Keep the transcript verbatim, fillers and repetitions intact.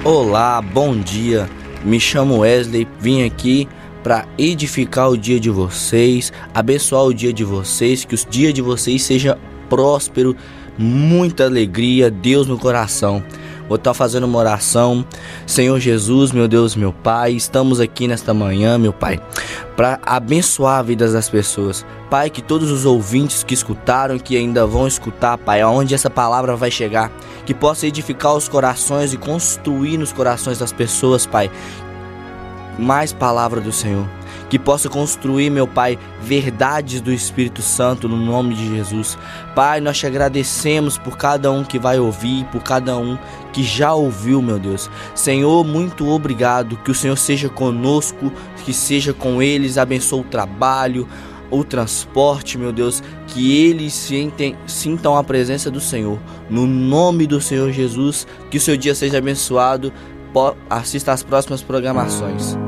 Olá, bom dia, me chamo Wesley, vim aqui para edificar o dia de vocês, abençoar o dia de vocês, que o dia de vocês seja próspero, muita alegria, Deus no coração. Vou estar fazendo uma oração. Senhor Jesus, meu Deus, meu Pai, estamos aqui nesta manhã, meu Pai, para abençoar a vida das pessoas. Pai, que todos os ouvintes que escutaram, que ainda vão escutar, Pai, aonde essa palavra vai chegar, que possa edificar os corações e construir nos corações das pessoas, Pai, mais palavra do Senhor. Que possa construir, meu Pai, verdades do Espírito Santo no nome de Jesus. Pai, nós te agradecemos por cada um que vai ouvir, por cada um que já ouviu, meu Deus. Senhor, muito obrigado, que o Senhor seja conosco, que seja com eles, abençoe o trabalho, o transporte, meu Deus, que eles sintem, sintam a presença do Senhor. No nome do Senhor Jesus, que o seu dia seja abençoado. Assista às próximas programações.